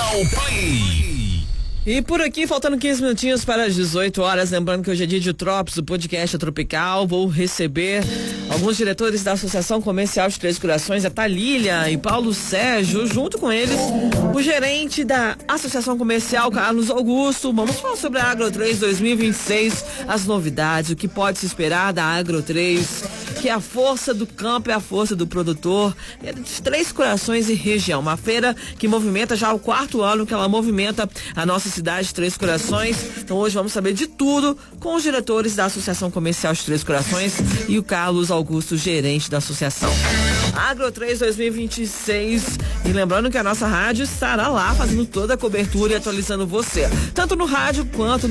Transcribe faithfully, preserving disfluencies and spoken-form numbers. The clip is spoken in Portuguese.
Tropical Play. E por aqui, faltando quinze minutinhos para as dezoito horas, lembrando que hoje é dia de Drops, o podcast é Tropical. Vou receber alguns diretores da Associação Comercial de Três Corações, a Thalília e Paulo Sérgio, junto com eles, o gerente da Associação Comercial, Carlos Augusto. Vamos falar sobre a Agro três dois mil e vinte e seis, as novidades, o que pode se esperar da Agro três, que é a força do campo, é a força do produtor, é de Três Corações e região. Uma feira que movimenta já o quarto ano que ela movimenta a nossa cidade de Três Corações. Então hoje vamos saber de tudo com os diretores da Associação Comercial de Três Corações e o Carlos Augusto, gerente da associação. Agro três dois mil e vinte e seis. E lembrando que a nossa rádio estará lá fazendo toda a cobertura e atualizando você, tanto no rádio quanto no